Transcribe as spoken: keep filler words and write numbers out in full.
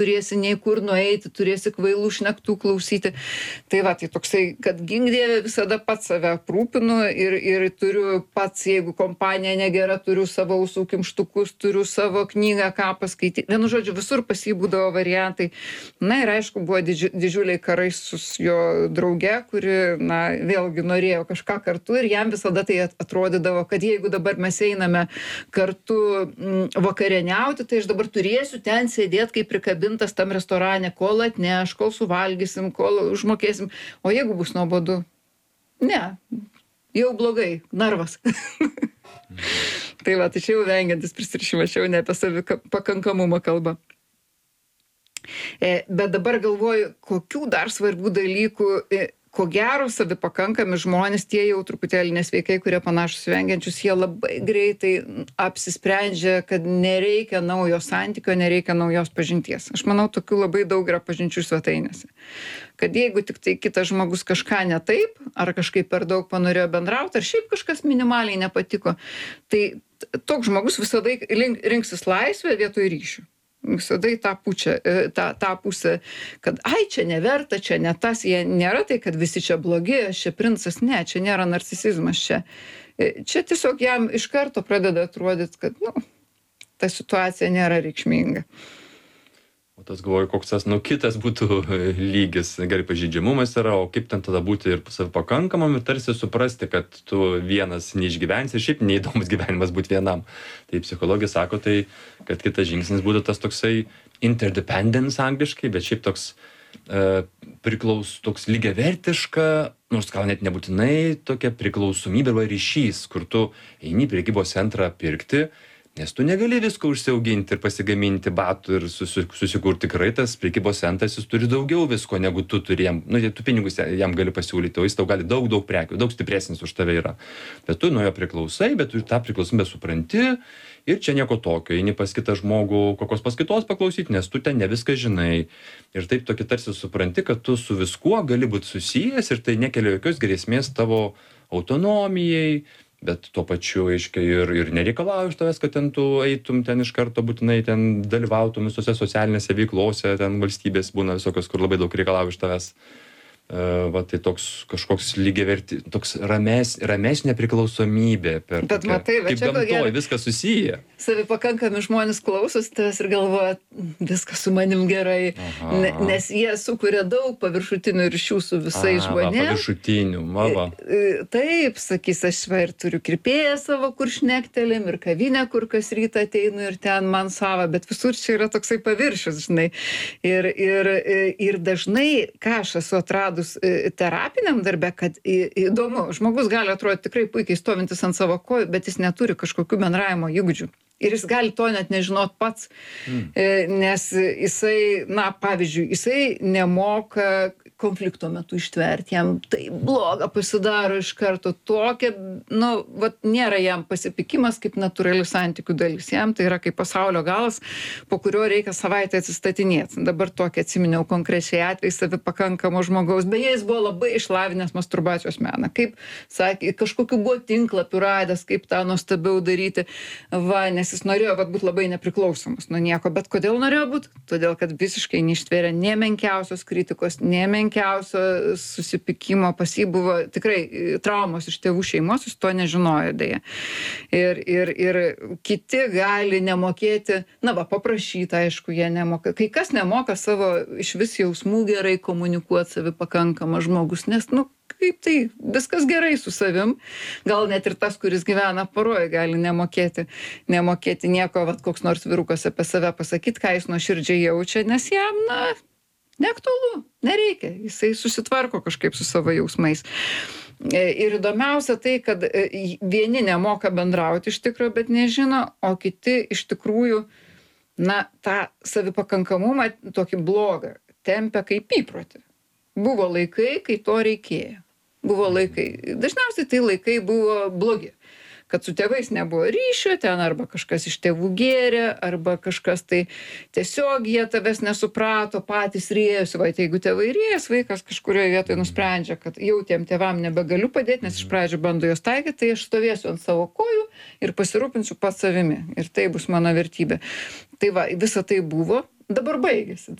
turėsi nei kur nueiti, turėsi kvailų šnektų klausyti. Tai va, tai toksai, kad gink Dieve visada pats save aprūpinu ir, ir turiu pats, jeigu kompanija negera, turiu savo ausų kimštukus, turiu savo knygą, ką paskaityti. Vienu žodžiu, visur pas jį būdavo variantai. Na ir aišku, buvo didži, didžiuliai karai su jo drauge, kuri, na, vėlgi norėjo kažką kartu ir jam visada tai atrodydavo, kad jeigu dabar mes einame kartu m, vakarieniauti, tai aš dabar turėsiu ten sėdėti kaip prikabinti tam restorane, kol atneš, kol suvalgysim, kol užmokėsim. O jeigu bus nuobodu? Ne, jau blogai, narvas. Tai va, tai čia jau vengiantis prisirišimas, čia jau ne apie savi pakankamumą kalba. E, bet dabar galvoju, kokių dar svarbių dalykų, e, ko gero savipakankami žmonės, tie jau truputėlį nesveikai, kurie panašus vengiančius, jie labai greitai apsisprendžia, kad nereikia naujo santykio, nereikia naujos pažinties. Aš manau, tokių labai daug yra pažinčių svetainėse. Kad jeigu tik tai kitas žmogus kažką ne taip, ar kažkaip per daug panorėjo bendrauti, ar šiaip kažkas minimaliai nepatiko, tai toks žmogus visada rinksis laisvę vietoj ryšių. Visada į tą, pučią, tą, tą pusę, kad ai, čia neverta, čia ne tas, jie nėra tai, kad visi čia blogi, aš čia princas, ne, čia nėra narcisizmas, čia. Čia tiesiog jam iš karto pradeda atrodyti, kad, nu, ta situacija nėra reikšminga. O tas galvoju, koks tas, nu, kitas būtų lygis, gerai pažeidžiamumas yra, o kaip ten tada būti ir savipakankamam ir tarsi suprasti, kad tu vienas neišgyvensi ir šiaip neįdomus gyvenimas būti vienam. Tai psichologija sako tai, kad kitas žingsnis būtų tas toksai interdependence angliškai, bet šiaip toks e, priklaus, toks lygiavertiška, nors gal net nebūtinai tokia priklausomybė arba ryšys, kur tu eini į prekybos centrą pirkti, nes tu negali visko užsiauginti ir pasigaminti batų ir susi, susikurti. Tikrai tas prekybos centras, jis turi daugiau visko, negu tu turi jam, nu, tu pinigus jam gali pasiūlyti, o jis tau gali daug, daug prekių, daug stipresnis už tave yra. Bet tu nuo jo priklausai, bet tu tą priklausomybę supranti ir čia nieko tokio, eini pas kitą žmogų kokios paskaitos paklausyti, nes tu ten ne viską žinai. Ir taip tokį tarsi supranti, kad tu su viskuo gali būti susijęs ir tai nekelia jokios grėsmės tavo autonomijai, bet tuo pačiu, aiškiai, ir, ir nereikalauja iš tavęs, kad ten tu eitum ten iš karto būtinai ten dalyvautum visose socialinėse veiklose, ten valstybės būna visokios, kur labai daug reikalauja iš tavęs. Uh, va, tai toks kažkoks lygiaverti, toks rames, ramesnė priklausomybė. Per bet tokia, matai, va, kaip čia gamtoje viskas susiję. Savipakankami žmonės klausosi tavęs ir galvoja, viskas su manim gerai, ne, nes jie sukuria daug paviršutinių ryšių su visais žmonėmis. Paviršutinių, mava. Taip, sakys, aš va ir turiu kirpėją savo, kur šnektelim, ir kavinę, kur kas rytą ateinu ir ten man sava, bet visur čia yra toksai paviršius, žinai. Ir, ir, ir dažnai, ką aš esu atradus terapiniam darbe, kad įdomu, žmogus gali atrodyti tikrai puikiai stovintis ant savo kojų, bet jis neturi kažkokių bendravimo įgūdžių. Ir jis gali to net nežinot pats, mm. nes jisai, na, pavyzdžiui, jisai nemoka konflikto metu ištverti, jam tai bloga pasidaro iš karto tokia, nu, vat nėra jam pasipikimas kaip natūrali santykių dalis, jam tai yra kaip pasaulio galas, po kurio reikia savaitę atsistatinėti. Dabar tokį atsiminiau konkrečiai atvejį savipakankamo žmogaus, beje, jis buvo labai išlavinęs masturbacijos meną, kaip sakė, kažkokiu buvo tinklapių radęs, kaip tą nuostabiau daryti, va, nes jis norėjo vat, būti labai nepriklausomas nuo nieko, bet kodėl norėjo būti? Todėl, kad visiškai neištvėrė nė menkiausios kritikos, nė menkiausios susipykimo, pas jį buvo tikrai traumos iš tėvų šeimos, jis to nežinojo dėja. Ir, ir, ir kiti gali nemokėti, na va, paprašyti, aišku, jie nemoka. Kai kas nemoka savo iš vis jausmų gerai komunikuoti, savipakankamas žmogus, nes, nu, kaip tai, viskas gerai su savim, gal net ir tas, kuris gyvena poroje, gali nemokėti, nemokėti nieko, vat koks nors vyrukas apie save pasakyti, ką jis nuoširdžiai jaučia, nes jam, na, neaktualu, nereikia, jisai susitvarko kažkaip su savo jausmais. Ir įdomiausia tai, kad vieni nemoka bendrauti iš tikrųjų, bet nežino, o kiti iš tikrųjų, na, tą savipakankamumą tokį blogą tempia kaip įprotį. Buvo laikai, kai to reikėjo. Buvo laikai, dažniausiai tai laikai buvo blogi. Kad su tėvais nebuvo ryšio, ten arba kažkas iš tėvų gėrė, arba kažkas tai tiesiog jie tavęs nesuprato, patys rėjosi, va, tai jeigu tėvai rėjęs, vaikas kažkurioje vietoje nusprendžia, kad jau tiem tėvam nebegaliu padėti, nes iš pradžių bando jos taikyti, tai aš stovėsiu ant savo kojų ir pasirūpinsiu pats savimi. Ir tai bus mano vertybė. Tai va, visa tai buvo. dabar baigėsi